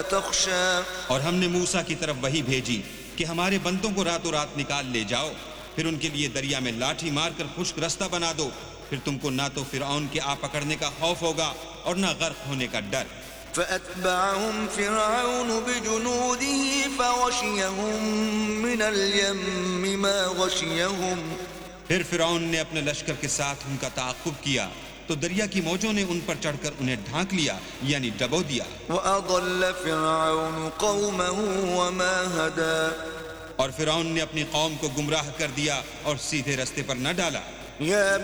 تخشى और हमने मूसा की तरफ वही भेजी कि हमारे बंदों को रातों रात निकाल ले जाओ, फिर उनके लिए दरिया में लाठी मारकर खुश्क रास्ता बना दो, फिर तुमको ना तो फिरौन के आ पकड़ने का खौफ होगा और ना गर्क होने का डर। فأتبعهم فرعون بجنوده فغشيهم من اليم ما غشيهم फिर फिरौन ने अपने लश्कर के साथ उनका ताक़ुब किया तो दरिया की मौजों ने उन पर चढ़कर उन्हें ढांक लिया, यानी डबो दिया। وأضل فرعون قومه وما هدى और फिरौन ने अपनी कौम को गुमराह कर दिया और सीधे रास्ते पर न डाला।